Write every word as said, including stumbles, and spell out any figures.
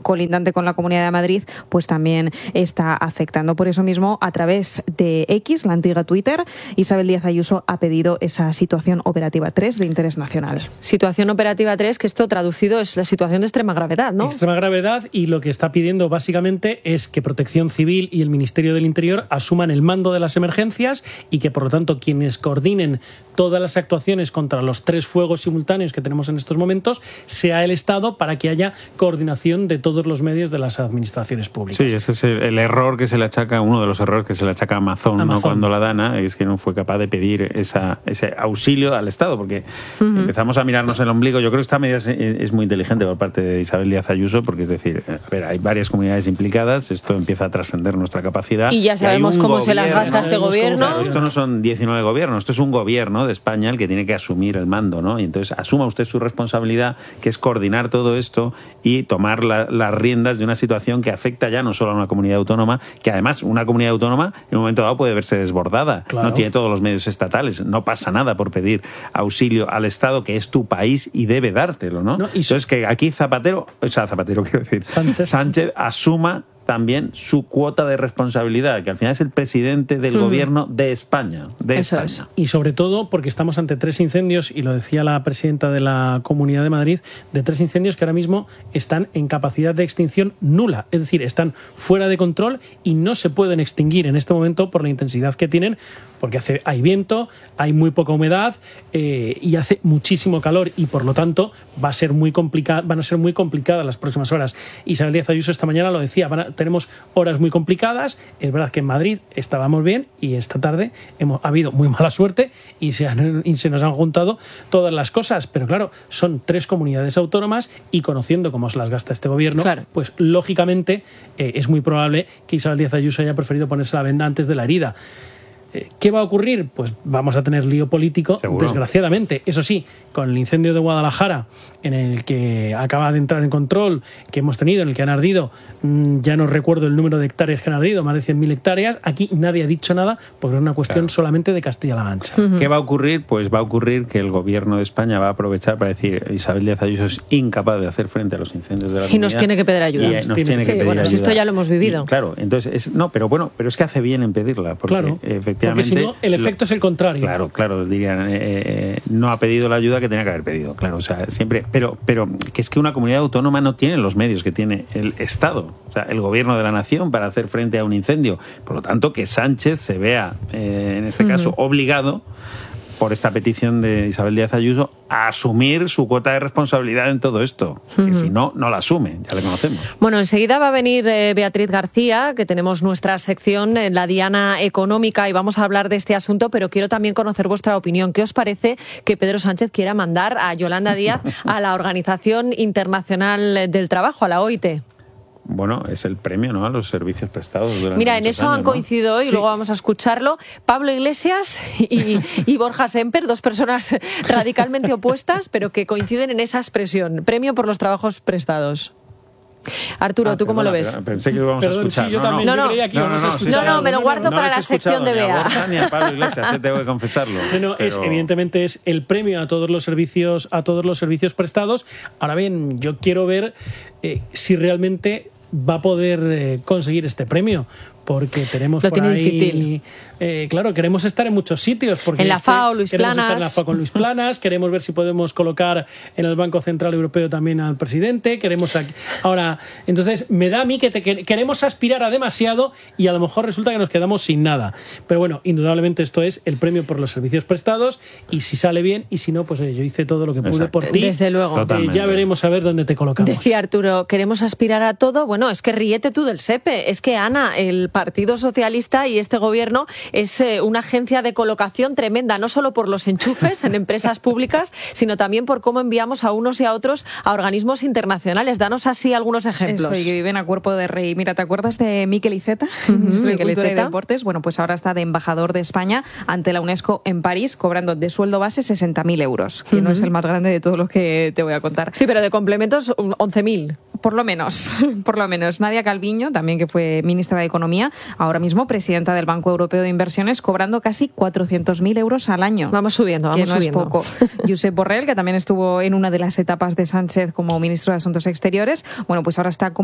colindante con la Comunidad de Madrid, pues también está afectando. Por eso mismo, a través de X, la antigua Twitter, Isabel Díaz Ayuso ha pedido esa situación operativa tres de interés nacional. Situación operativa tres, que esto traducido es la situación de extrema gravedad, ¿no? Extrema gravedad, y lo que está pidiendo básicamente es que Protección Civil y el Ministerio del Interior asuman el mando de las emergencias y que, por lo tanto, quienes coordinen todas las actuaciones contra los tres fuegos simultáneos que tenemos en estos momentos sea el Estado, para que haya coordinación de todos los medios de las administraciones públicas. Sí, ese es el, el error que se le achaca, uno de los errores que se le achaca a Amazon, Amazon. ¿no? Cuando la Dana, es que no fue capaz de pedir esa, ese auxilio al Estado, porque uh-huh. si empezamos a mirarnos el ombligo. Yo creo que esta medida es, es muy inteligente por parte de Isabel Díaz Ayuso, porque es decir, a ver, hay varias comunidades implicadas, esto empieza a trascender nuestra capacidad. Y ya sabemos cómo gobierno, se las gasta este gobierno. Claro, esto no son diecinueve gobiernos, esto es un gobierno de España el que tiene que asumir el mando, ¿no? Y entonces asuma usted su responsabilidad, que es coordinar todo esto y tomar la, las riendas de una situación que afecta ya no solo a una comunidad autónoma, que además una comunidad autónoma en un momento dado puede verse desbordada, claro. no tiene todos los medios estatales, no pasa nada por pedir auxilio al Estado, que es tu país y debe dártelo, ¿no? no y Entonces su... que aquí Zapatero, o sea, Zapatero quiero decir, Sánchez, Sánchez asuma también su cuota de responsabilidad, que al final es el presidente del mm. gobierno de España. De Eso España. Es. Y sobre todo porque estamos ante tres incendios, y lo decía la presidenta de la Comunidad de Madrid, de tres incendios que ahora mismo están en capacidad de extinción nula. Es decir, están fuera de control y no se pueden extinguir en este momento por la intensidad que tienen, porque hace, hay viento, hay muy poca humedad eh, y hace muchísimo calor, y por lo tanto va a ser muy complicado, van a ser muy complicadas las próximas horas. Isabel Díaz Ayuso esta mañana lo decía, van a, tenemos horas muy complicadas. Es verdad que en Madrid estábamos bien y esta tarde hemos ha habido muy mala suerte y se, han, y se nos han juntado todas las cosas, pero claro, son tres comunidades autónomas y conociendo cómo se las gasta este gobierno, claro. pues lógicamente eh, es muy probable que Isabel Díaz Ayuso haya preferido ponerse la venda antes de la herida. ¿Qué va a ocurrir? Pues vamos a tener lío político, ¿seguro? Desgraciadamente. Eso sí, con el incendio de Guadalajara, en el que acaba de entrar en control, que hemos tenido, en el que han ardido, ya no recuerdo el número de hectáreas que han ardido, más de cien mil hectáreas, aquí nadie ha dicho nada, porque es una cuestión claro. solamente de Castilla-La Mancha. Uh-huh. ¿Qué va a ocurrir? Pues va a ocurrir que el gobierno de España va a aprovechar para decir, Isabel Díaz Ayuso es incapaz de hacer frente a los incendios de la comunidad. Y nos tiene que pedir ayuda. Y nos tiene, tiene que sí, pedir bueno, ayuda. Si esto ya lo hemos vivido. Y, claro, entonces, es, no, pero bueno, pero es que hace bien en pedirla, porque claro, efectivamente... Porque si no, el efecto lo, es el contrario. Claro, claro, dirían, eh, no ha pedido la ayuda que tenía que haber pedido, claro, o sea, siempre, pero, pero que es que una comunidad autónoma no tiene los medios que tiene el Estado, o sea, el gobierno de la nación para hacer frente a un incendio. Por lo tanto, que Sánchez se vea, eh, en este uh-huh. caso, obligado por esta petición de Isabel Díaz Ayuso a asumir su cuota de responsabilidad en todo esto, uh-huh. que si no, no la asume, ya la conocemos. Bueno, enseguida va a venir eh, Beatriz García, que tenemos nuestra sección, eh, la Diana Económica, y vamos a hablar de este asunto, pero quiero también conocer vuestra opinión. ¿Qué os parece que Pedro Sánchez quiera mandar a Yolanda Díaz a la Organización Internacional del Trabajo, a la O I T? Bueno, es el premio, ¿no?, a los servicios prestados durante Mira, en eso años, han ¿no? coincidido hoy, sí. luego vamos a escucharlo, Pablo Iglesias y, y Borja Semper, dos personas radicalmente opuestas, pero que coinciden en esa expresión, premio por los trabajos prestados. Arturo, ah, ¿tú cómo perdona, lo ves? Pensé que íbamos Perdón, a escuchar. Sí, yo no, también. No, no, yo creía que no, íbamos no, a escuchar. no, no, me lo guardo no para la sección de Bea. Ni a Borja ni a Pablo Iglesias, eh, tengo que confesarlo. Bueno, pero... es, evidentemente es el premio a todos los servicios, a todos los servicios prestados. Ahora bien, yo quiero ver eh, si realmente va a poder eh, conseguir este premio, porque tenemos lo por tiene ahí... difícil. Eh, claro, queremos estar en muchos sitios. Porque en la este, FAO, Luis queremos Planas. Estar en la FAO con Luis Planas, queremos ver si podemos colocar en el Banco Central Europeo también al presidente, queremos... Aquí, ahora, entonces, me da a mí que te, que queremos aspirar a demasiado y a lo mejor resulta que nos quedamos sin nada. Pero bueno, indudablemente esto es el premio por los servicios prestados, y si sale bien, y si no, pues eh, yo hice todo lo que pude Exacto. por ti. Desde luego. Eh, ya veremos a ver dónde te colocamos. Decía Arturo, queremos aspirar a todo. Bueno, es que ríete tú del SEPE. Es que, Ana, el Partido Socialista y este gobierno es eh, una agencia de colocación tremenda, no solo por los enchufes en empresas públicas, sino también por cómo enviamos a unos y a otros a organismos internacionales. Danos así algunos ejemplos. Eso, y que viven a cuerpo de rey. Mira, ¿te acuerdas de Miquel Iceta, uh-huh, ministro de Cultura y Deportes? Bueno, pues ahora está de embajador de España ante la UNESCO en París, cobrando de sueldo base sesenta mil euros, que uh-huh. no es el más grande de todo lo que te voy a contar. Sí, pero de complementos once mil. Por lo menos, por lo menos. Nadia Calviño, también que fue ministra de Economía, ahora mismo presidenta del Banco Europeo de Inversiones, cobrando casi cuatrocientos mil euros al año. Vamos subiendo, vamos que no subiendo. Es poco. Josep Borrell, que también estuvo en una de las etapas de Sánchez como ministro de Asuntos Exteriores, bueno, pues ahora está como